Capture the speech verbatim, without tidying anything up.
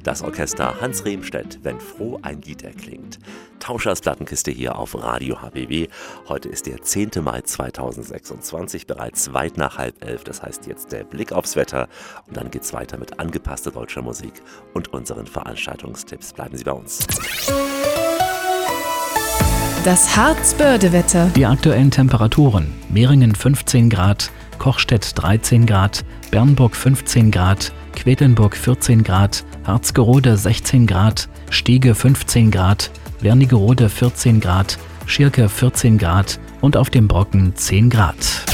Das Orchester Hans Remstedt, wenn froh ein Lied erklingt. Tauschers Plattenkiste hier auf Radio H B W. Heute ist der zehnte Mai zweitausendsechsundzwanzig, bereits weit nach halb elf. Das heißt jetzt der Blick aufs Wetter und dann geht's weiter mit angepasster deutscher Musik und unseren Veranstaltungstipps. Bleiben Sie bei uns. Das Harzbörde-Wetter. Die aktuellen Temperaturen: Meringen fünfzehn Grad, Kochstedt dreizehn Grad, Bernburg fünfzehn Grad, Quedlinburg vierzehn Grad, Harzgerode sechzehn Grad, Stiege fünfzehn Grad, Wernigerode vierzehn Grad, Schirke vierzehn Grad und auf dem Brocken zehn Grad.